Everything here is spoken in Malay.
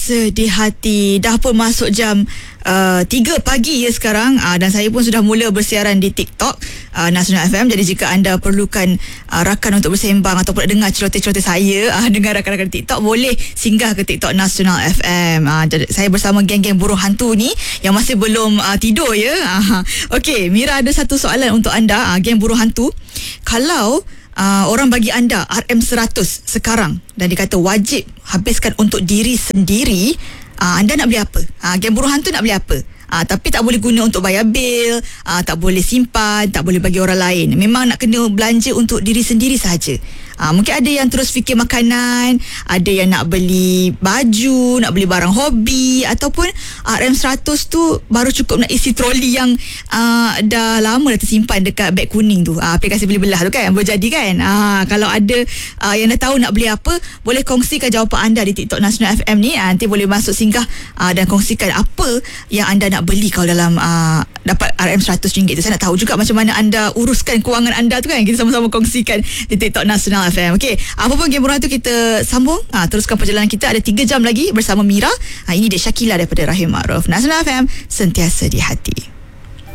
Sedih hati. Dah pun masuk jam 3 pagi ya sekarang, dan saya pun sudah mula bersiaran di TikTok Nasional FM. Jadi jika anda perlukan rakan untuk bersembang ataupun dengar celoteh-celoteh saya dengan rakan-rakan TikTok, boleh singgah ke TikTok Nasional FM. Jadi saya bersama geng-geng buruh hantu ni yang masih belum tidur ya. Okey, Mira ada satu soalan untuk anda, geng buruh hantu. Kalau orang bagi anda RM100 sekarang dan dikata wajib habiskan untuk diri sendiri, anda nak beli apa? Geng buruh hantu nak beli apa? Tapi tak boleh guna untuk bayar bil, tak boleh simpan, tak boleh bagi orang lain. Memang nak kena belanja untuk diri sendiri sahaja. Mungkin ada yang terus fikir makanan, ada yang nak beli baju, nak beli barang hobi, ataupun RM100 tu baru cukup nak isi troli yang dah lama dah tersimpan dekat beg kuning tu, aplikasi beli belah tu kan, boleh jadi kan. Kalau ada yang dah tahu nak beli apa, boleh kongsikan jawapan anda di TikTok Nasional FM ni. Nanti boleh masuk singgah dan kongsikan apa yang anda nak beli kalau dalam dapat RM100 tu. Saya nak tahu juga macam mana anda uruskan kewangan anda tu kan. Kita sama-sama kongsikan di TikTok Nasional FM. Okey, apa pun geng buruh tu kita sambung, teruskan perjalanan kita. Ada 3 jam lagi bersama Mira. Ini dia Syakila daripada Rahim Ma'ruf. Nasional FM, sentiasa di hati.